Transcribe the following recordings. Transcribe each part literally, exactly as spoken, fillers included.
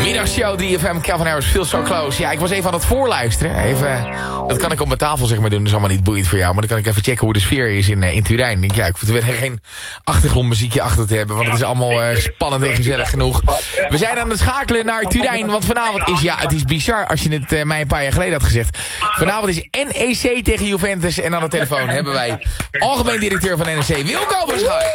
Middagshow drie F M, Calvin Harris, Feel So Close. Ja, ik was even aan het voorluisteren. Even, dat kan ik op mijn tafel zeg maar doen. Dat is allemaal niet boeiend voor jou. Maar dan kan ik even checken hoe de sfeer is in, uh, in Turijn. Ik denk, ja, ik hoef er geen achtergrondmuziekje achter te hebben. Want het is allemaal uh, spannend en gezellig genoeg. We zijn aan het schakelen naar Turijn. Want vanavond is, ja, het is bizar als je het uh, mij een paar jaar geleden had gezegd. Vanavond is N E C tegen Juventus. En aan de telefoon hebben wij algemeen directeur van N E C, Wilco Verschuij.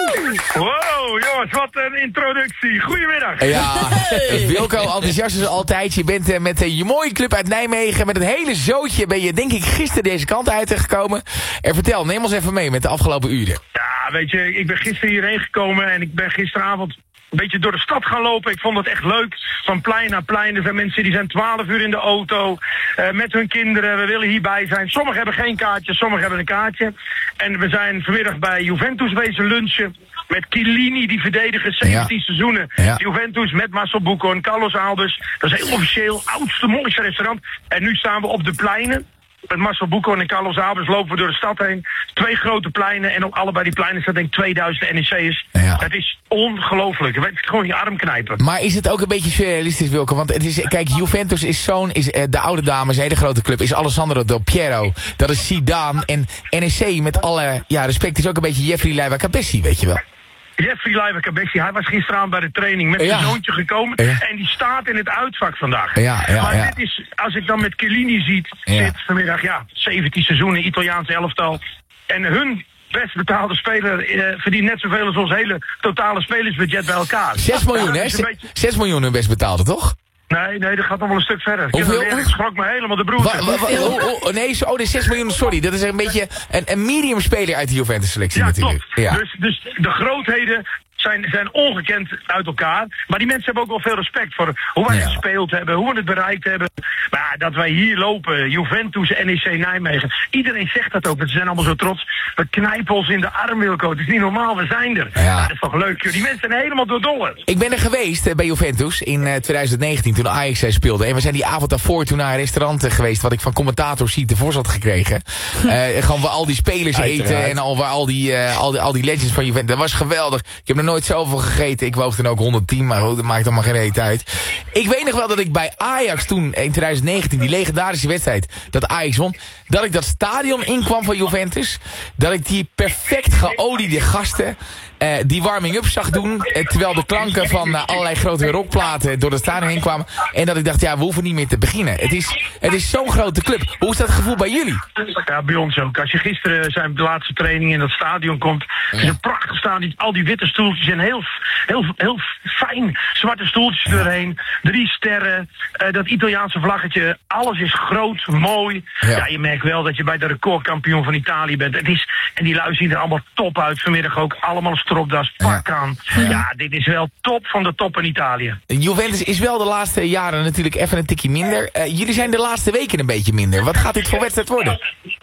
Wow, jongens, wat een introductie. Goedemiddag. Ja, Wilco, enthousiast is altijd. Je bent uh, met uh, je mooie club uit Nijmegen. Met het hele zootje ben je denk ik gisteren deze kant uitgekomen. En vertel, neem ons even mee met de afgelopen uren. Ja, weet je, ik ben gisteren hierheen gekomen en ik ben gisteravond een beetje door de stad gaan lopen. Ik vond het echt leuk. Van plein naar plein. Er zijn mensen die zijn twaalf uur in de auto. Uh, met hun kinderen. We willen hierbij zijn. Sommigen hebben geen kaartje. Sommigen hebben een kaartje. En we zijn vanmiddag bij Juventus wezen lunchen. Met Chiellini, die verdedigen zeventien ja. seizoenen. Ja. Juventus met Marcel Boekhoorn, Carlos Albers. Dat is heel officieel. Oudste, mooiste restaurant. En nu staan we op de pleinen. Met Marcel Boekhoorn en Carlos Albers lopen we door de stad heen. Twee grote pleinen en op allebei die pleinen staat denk ik tweeduizend N E C'ers. Ja. Het is ongelooflijk. Je weet gewoon je arm knijpen. Maar is het ook een beetje surrealistisch, Wilco? Want het is, kijk, Juventus is zo'n, is uh, de oude dames, een hele grote club, is Alessandro Del Piero. Dat is Zidane. En N E C, met alle ja, respect, is ook een beetje Jeffrey Leiva Cabessi, weet je wel. Jeffrey Leiva Cabessi, hij was gisteravond bij de training met zijn ja. zoontje gekomen. Ja. En die staat in het uitvak vandaag. Ja, ja, maar ja. dit is, als ik dan met Chiellini ziet, ja. zit vanmiddag, ja, zeventien seizoenen, Italiaans elftal. En hun best betaalde speler eh, verdient net zoveel als ons hele totale spelersbudget bij elkaar. zes miljoen, hè? Beetje... zes miljoen hun best betaalde, toch? Nee, nee, dat gaat nog wel een stuk verder. Hoeveel? Ik schrok me helemaal de broer. Wa, wa, wa, oh, oh, nee, zo, oh, de zes miljoen, sorry. Dat is een beetje een, een medium speler uit de Juventus selectie ja, natuurlijk. Klopt. Ja, dus, dus de grootheden zijn, zijn ongekend uit elkaar. Maar die mensen hebben ook wel veel respect voor hoe wij ja. gespeeld hebben, hoe we het bereikt hebben. Maar dat wij hier lopen, Juventus, N E C Nijmegen. Iedereen zegt dat ook, ze zijn allemaal zo trots. We knijpen ons in de arm, Wilco. Het is niet normaal, we zijn er. Ja. Nou, dat is toch leuk, joh. Die mensen zijn helemaal doordolle. Ik ben er geweest uh, bij Juventus in uh, twintig negentien, toen Ajax speelde. En we zijn die avond daarvoor toen naar een restaurant uh, geweest, wat ik van commentators zie tevoren had gekregen. Uh, gewoon waar al die spelers eten en al, waar al die, uh, al, die, al die legends van Juventus. Dat was geweldig. Ik heb nog nooit zoveel gegeten. Ik woog dan ook honderdtien, maar dat maakt allemaal geen reet uit. Ik weet nog wel dat ik bij Ajax toen, in twintig negentien, die legendarische wedstrijd, dat Ajax won, dat ik dat stadion inkwam van Juventus, dat ik die perfect geoliede gasten Uh, die warming-up zag doen, uh, terwijl de klanken van uh, allerlei grote rockplaten door het stadion heen kwamen. En dat ik dacht, ja, we hoeven niet meer te beginnen. Het is, het is zo'n grote club. Hoe is dat gevoel bij jullie? Ja, bij ons ook. Als je gisteren zijn de laatste training in dat stadion komt, het is een prachtig stadion. Al die witte stoeltjes en heel, heel, heel fijn zwarte stoeltjes erheen. Drie sterren, uh, dat Italiaanse vlaggetje. Alles is groot, mooi. Ja. ja, je merkt wel dat je bij de recordkampioen van Italië bent. Het is, en die lui zien er allemaal top uit. Vanmiddag ook allemaal stropdas, pak aan. Ja. ja, dit is wel top van de top in Italië. Juventus is wel de laatste jaren natuurlijk even een tikje minder. Uh, jullie zijn de laatste weken een beetje minder. Wat gaat dit voor wedstrijd worden?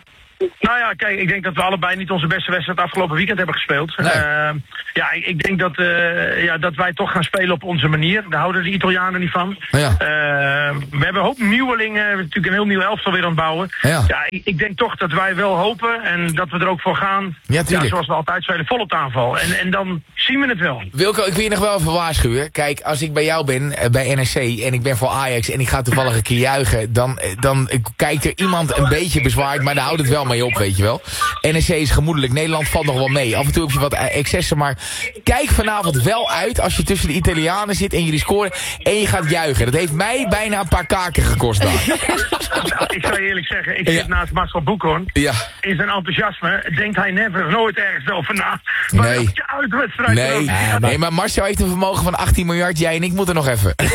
Nou ja, kijk, ik denk dat we allebei niet onze beste wedstrijd afgelopen weekend hebben gespeeld. Nee. Uh, ja, ik, ik denk dat, uh, ja, dat wij toch gaan spelen op onze manier. Daar houden de Italianen niet van. Ja. Uh, we hebben een hoop nieuwelingen. We hebben natuurlijk een heel nieuw elftal weer aan het bouwen. Ja, ja ik, ik denk toch dat wij wel hopen en dat we er ook voor gaan. Ja, ja, zoals we altijd spelen, vol op de aanval. En, en dan zien we het wel. Wilco, ik wil je nog wel even waarschuwen. Kijk, als ik bij jou ben, uh, bij N E C, en ik ben voor Ajax en ik ga toevallig een keer juichen, dan, dan uh, kijkt er iemand een beetje bezwaard, maar daar houdt het wel mee op, weet je wel. N E C is gemoedelijk, Nederland valt nog wel mee. Af en toe heb je wat excessen, maar kijk vanavond wel uit als je tussen de Italianen zit en jullie scoren en je gaat juichen. Dat heeft mij bijna een paar kaken gekost daar. Nou, ik zou je eerlijk zeggen, ik zit ja. naast Marcel Boekhoorn. Ja. In zijn enthousiasme denkt hij never, nooit ergens over na. Maar nee. je uitwedstrijd nee. Ja, nee, maar Marcel heeft een vermogen van achttien miljard, jij en ik moeten nog even. ik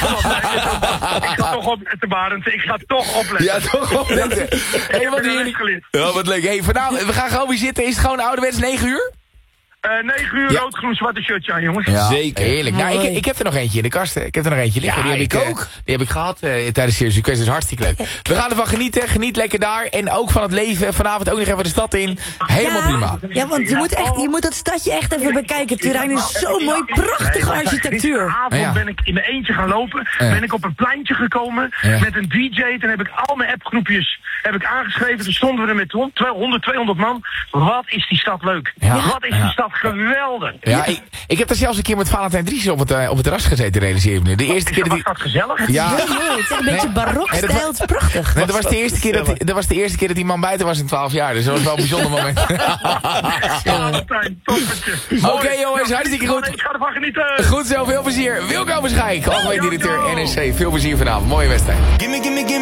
ga toch opletten, Barend. Ik ga toch opletten. Ja, toch opletten. Hey, wat heerlijk. Ja, wat leuk. Hey, vanavond, we gaan gewoon weer zitten. Is het gewoon ouderwets negen uur? Uh, negen uur, ja. rood, groen, zwarte shirtje aan, jongens. Ja, zeker. Heerlijk. Nou, ik, ik heb er nog eentje in de kast. Ik heb er nog eentje liggen. Ja, die heb ik, ik ook. Uh, die heb ik gehad uh, tijdens Serious Request. Dus hartstikke leuk. We gaan ervan genieten. Geniet lekker daar. En ook van het leven. Vanavond ook nog even de stad in. Helemaal ja, prima. Ja, want je moet, echt, je moet dat stadje echt even bekijken. Turijn is zo mooi. Prachtige architectuur. Gisteravond ja. ben ik in mijn eentje gaan lopen. Ja. Ben ik op een pleintje gekomen. Ja. Met een D J. Toen heb ik al mijn appgroepjes heb ik aangeschreven. Toen stonden we er met honderd, tweehonderd man. Wat is die stad leuk. Ja. Wat is die stad was geweldig. Ja, ik, ik heb daar zelfs een keer met Valentijn Dries op het, uh, op het terras gezeten, realiseer ik me nu. De eerste keer dat was dat gezellig? Ja. Heel mooi. Het is een beetje barokstijl. Het is prachtig. Nee, dat, was de eerste keer dat, dat was de eerste keer dat die man buiten was in twaalf jaar. Dus dat was wel een bijzonder moment. Valentijn, toppertje. Oké okay, jongens, hartstikke goed. Ik ga ervan genieten. Goed zo, veel plezier. Wilco Beschijk, algemeen directeur N E C. Veel plezier vanavond. Mooie wedstrijd.